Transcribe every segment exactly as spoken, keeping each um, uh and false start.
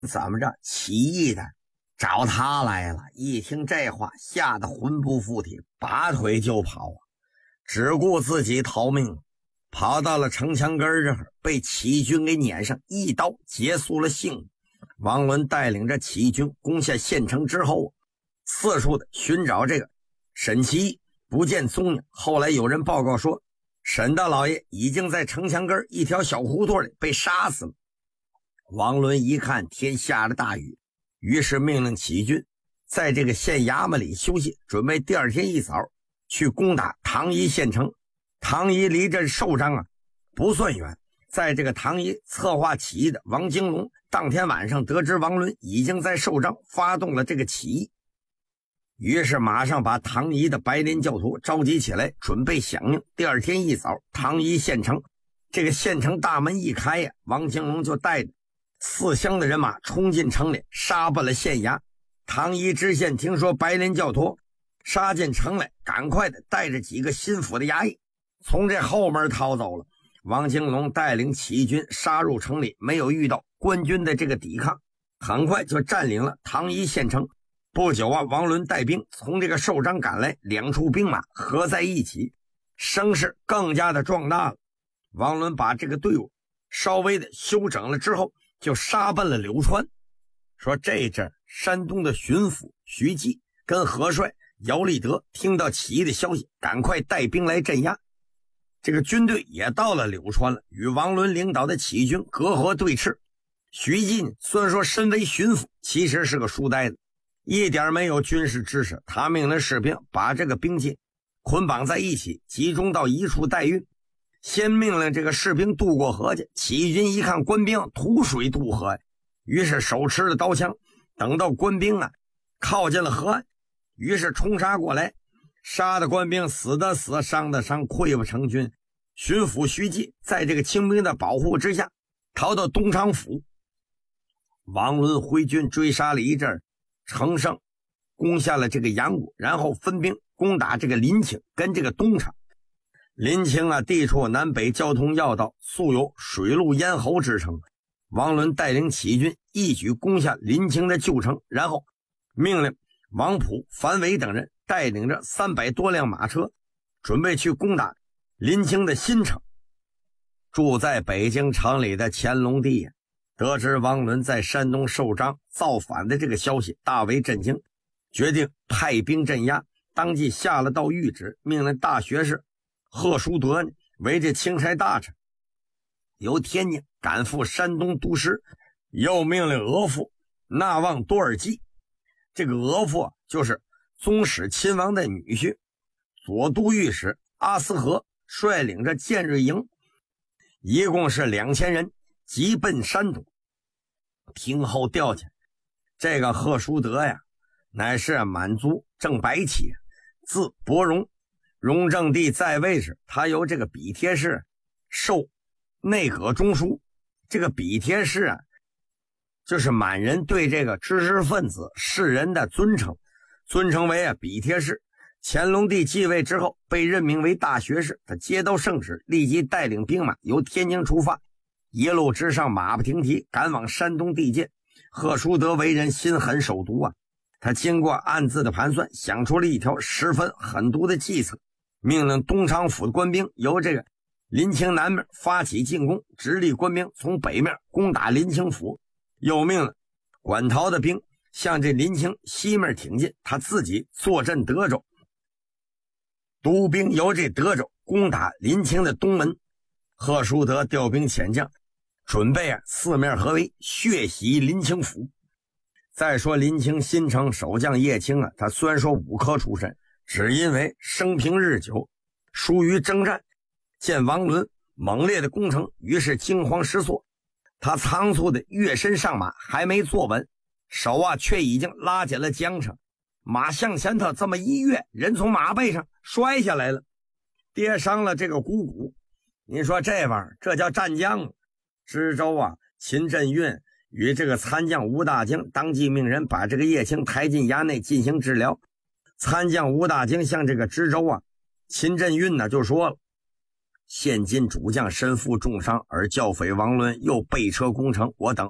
怎么着起义的找他来了。一听这话，吓得魂不附体，拔腿就跑啊，只顾自己逃命，跑到了城墙根这儿，被起义军给撵上，一刀结束了性命。王伦带领着起义军攻下县城之后，四处的寻找这个沈其义，不见踪影。后来有人报告说，沈大老爷已经在城墙根一条小胡同里被杀死了。王伦一看天下着大雨，于是命令起义军在这个县衙门里休息，准备第二天一早去攻打唐邑县城。唐邑离这寿张啊不算远，在这个唐邑策划起义的王金龙当天晚上得知王伦已经在寿张发动了这个起义，于是马上把唐邑的白莲教徒召集起来，准备响应。第二天一早，唐邑县城这个县城大门一开呀，王金龙就带着四乡的人马冲进城里，杀奔了县衙。唐邑知县听说白莲教徒杀进城来，赶快的带着几个心腹的衙役从这后门逃走了。王金龙带领起义军杀入城里，没有遇到官军的这个抵抗，很快就占领了唐邑县城。不久啊，王伦带兵从这个寿张赶来，两处兵马合在一起，声势更加的壮大了。王伦把这个队伍稍微的休整了之后，就杀奔了柳川。说这阵山东的巡抚徐继跟何帅姚立德听到起义的消息，赶快带兵来镇压。这个军队也到了柳川了，与王伦领导的起义军隔河对峙。徐继虽然说身为巡抚，其实是个书呆子，一点没有军事知识。他命令士兵把这个兵器捆绑在一起，集中到一处待运。先命令这个士兵渡过河去，起义军一看官兵吐水渡河，于是手持了刀枪，等到官兵啊靠近了河岸，于是冲杀过来，杀的官兵死的死，伤的伤，溃不成军。巡抚徐继在这个清兵的保护之下逃到东昌府。王伦挥军追杀了一阵，乘胜攻下了这个阳谷，然后分兵攻打这个临清跟这个东昌。临清啊，地处南北交通要道，素有水陆咽喉之称。王伦带领起义军一举攻下临清的旧城，然后命令王普、樊伟等人带领着三百多辆马车，准备去攻打临清的新城。住在北京城里的乾隆帝得知王伦在山东寿张造反的这个消息，大为震惊，决定派兵镇压，当即下了道谕旨，命令大学士贺淑德为这钦差大臣，由天津赶赴山东督师。又命令额驸纳旺多尔济，这个额驸就是宗室亲王的女婿，左都御史阿斯和率领着建瑞营，一共是两千人，急奔山东。听后调遣这个贺淑德呀，乃是满族正白起，字伯荣。雍正帝在位时，他由这个比贴氏授内阁中书。这个比贴氏啊，就是满人对这个知识分子士人的尊称，尊称为啊比贴氏。乾隆帝继位之后，被任命为大学士，他接到圣旨，立即带领兵马由天津出发，一路之上马不停蹄赶往山东地界。贺淑德为人心狠手毒啊，他经过暗自的盘算，想出了一条十分狠毒的计策，命令东昌府的官兵由这个临清南面发起进攻，直隶官兵从北面攻打临清府，又命令管陶的兵向这临清西面挺进，他自己坐镇德州，督兵由这德州攻打临清的东门。贺淑德调兵遣将，准备啊四面合围，血洗临清府。再说临清新城守将叶青啊，他虽然说武科出身，只因为生平日久，疏于征战，见王伦猛烈的攻城，于是惊慌失措。他仓促的跃身上马，还没坐稳，手啊却已经拉紧了缰绳，马向前头这么一跃，人从马背上摔下来了，跌伤了这个股骨。你说这玩意儿，这叫战将。知州啊秦振运与这个参将吴大京当即命人把这个叶青抬进衙内进行治疗。参将吴大京向这个知州啊秦振运呢就说了，现今主将身负重伤，而教匪王伦又备车攻城，我等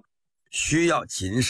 需要谨慎。